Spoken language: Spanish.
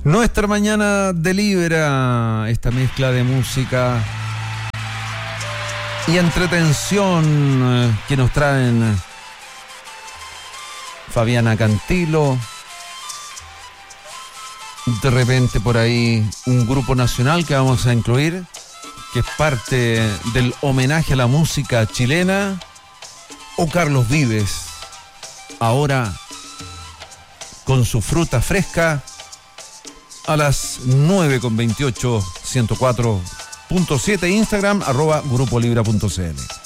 Nuestra mañana delibera esta mezcla de música y entretención que nos traen Fabiana Cantilo. De repente por ahí un grupo nacional que vamos a incluir, que es parte del homenaje a la música chilena, o Carlos Vives, ahora con su fruta fresca, a las 9:28, 104.7 Instagram, @grupolibra.cl.